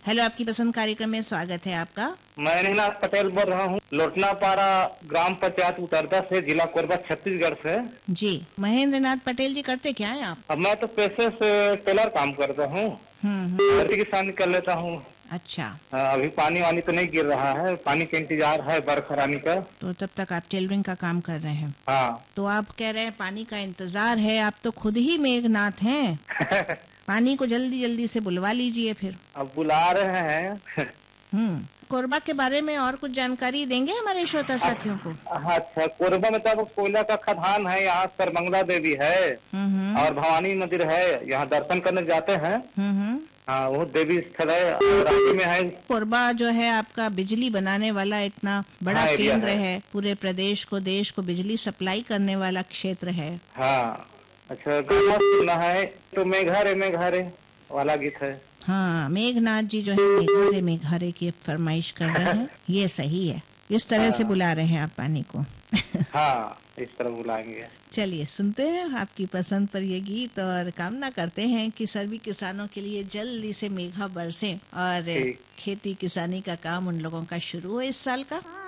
Hello, आपकी पसंद कार्यक्रम में स्वागत है आपका। मैं नीनाथ पटेल बोल रहा हूँ, लोटनापारा ग्राम पंचायत उत्तरदा से, जिला कोरबा, छत्तीसगढ़ से। जी, महेंद्र नाथ पटेल जी, करते क्या है आप? अब मैं तो पेशे से टेलर काम करता हूँ, खेती किसानी कर लेता हूँ। अच्छा। अभी पानी वानी तो नहीं गिर रहा है, पानी का इंतजार है बरखरानी का। तो तब तक आप टेलरिंग का काम कर रहे हैं? हाँ। तो आप कह रहे हैं पानी का इंतजार है, आप तो खुद ही मेघनाथ हैं। पानी को जल्दी जल्दी से बुलवा लीजिए फिर। अब बुला रहे हैं। कोरबा के बारे में और कुछ जानकारी देंगे हमारे श्रोता साथियों को? अच्छा, कोरबा में तो कोयला का खदान है, यहाँ सरमंगला देवी है और भवानी मंदिर है, यहाँ दर्शन करने जाते हैं। हाँ, वो देवी स्थल है, रांची में है। कोरबा जो है आपका बिजली बनाने वाला इतना बड़ा केंद्र है, पूरे प्रदेश को, देश को बिजली सप्लाई करने वाला क्षेत्र है। हाँ। अच्छा, गाना सुना है तो मेघारे मेघारे वाला गीत है। हाँ, मेघनाथ जी जो है मेघारे मेघारे की फरमाइश कर रहे हैं। ये सही है, इस तरह से बुला रहे हैं आप पानी को। हाँ, इस तरह बुलाएंगे। चलिए, सुनते हैं आपकी पसंद पर ये गीत और कामना करते हैं कि सभी किसानों के लिए जल्दी से मेघा बरसे और खेती किसानी का काम उन लोगों का शुरू हो इस साल का।